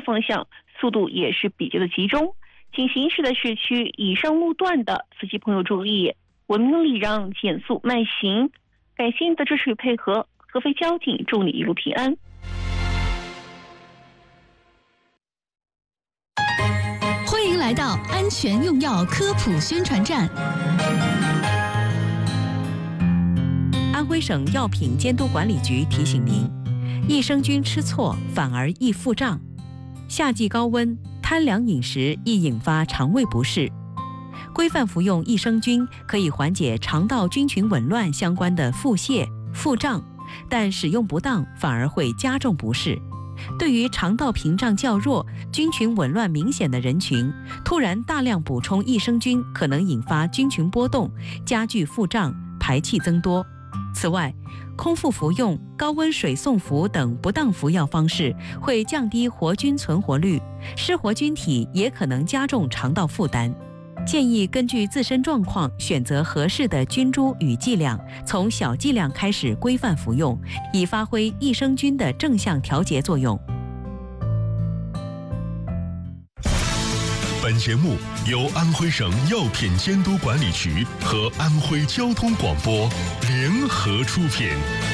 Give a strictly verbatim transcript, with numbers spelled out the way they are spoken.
方向，速度也是比较的集中。请行驶的市区以上路段的司机朋友注意，文明礼让，减速慢行。感谢您的支持与配合，合肥交警祝你一路平安。 欢迎来到安全用药科普宣传站。 安徽省药品监督管理局提醒您，益生菌吃错反而易腹胀。夏季高温，贪凉饮食易引发肠胃不适。规范服用益生菌可以缓解肠道菌群紊乱相关的腹泻、腹胀，但使用不当反而会加重不适。对于肠道屏障较弱、菌群紊乱明显的人群，突然大量补充益生菌可能引发菌群波动，加剧腹胀、排气增多。此外，空腹服用、高温水送服等不当服药方式会降低活菌存活率，失活菌体也可能加重肠道负担。建议根据自身状况选择合适的菌株与剂量，从小剂量开始规范服用，以发挥益生菌的正向调节作用。 本节目由安徽省药品监督管理局和安徽交通广播联合出品。